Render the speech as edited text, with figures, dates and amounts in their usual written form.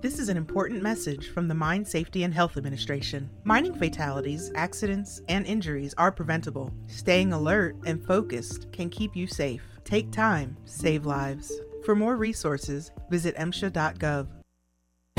This is an important message from the Mine Safety and Health Administration. Mining fatalities, accidents, and injuries are preventable. Staying alert and focused can keep you safe. Take time, save lives. For more resources, visit MSHA.gov.